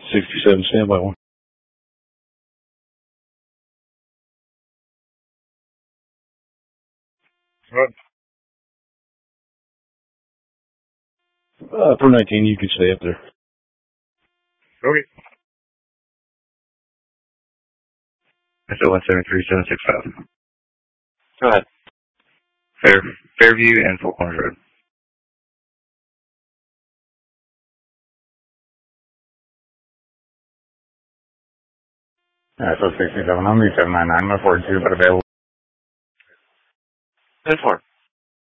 67, standby one. What? Per 19, you can stay up there. Okay. That's 173765. Go ahead. Fairview and Four Corners Road. So 67, I'll need 799, I'm 42, but available. 10-4.